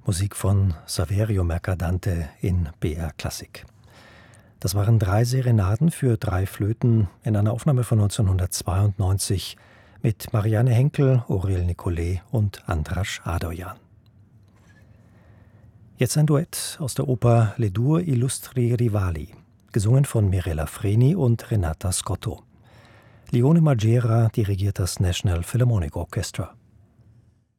Musik von Saverio Mercadante in BR Klassik. Das waren 3 Serenaden für 3 Flöten in einer Aufnahme von 1992 mit Marianne Henkel, Aurel Nicolai und Andras Adoyan. Jetzt ein Duett aus der Oper Le due illustri rivali, gesungen von Mirella Freni und Renata Scotto. Lione Margera dirigiert das National Philharmonic Orchestra.